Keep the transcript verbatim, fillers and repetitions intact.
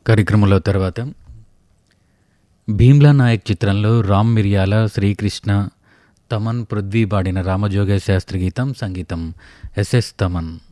కార్యక్రమంలో తర్వాత భీమ్లా నాయక్ చిత్రంలో రామ్ మిరియాల, శ్రీకృష్ణ, తమన్, పృథ్వీ పాడిన రామజోగయ్య శాస్త్రి గీతం, సంగీతం ఎస్ఎస్ తమన్.